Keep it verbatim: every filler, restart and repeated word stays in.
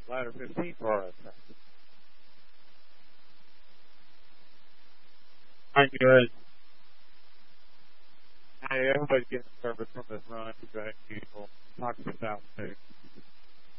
Ladder fifteen for our attack. I'm good. Hey, everybody's getting service from this run. We've got people. Talk to us out, too.